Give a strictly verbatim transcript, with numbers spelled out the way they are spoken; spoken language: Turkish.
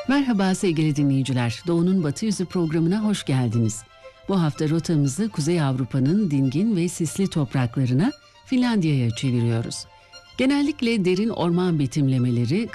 Merhaba sevgili dinleyiciler, Doğu'nun Batı Yüzü programına hoş geldiniz. Bu hafta rotamızı Kuzey Avrupa'nın dingin ve sisli topraklarına, Finlandiya'ya çeviriyoruz. Genellikle derin orman betimlemeleri,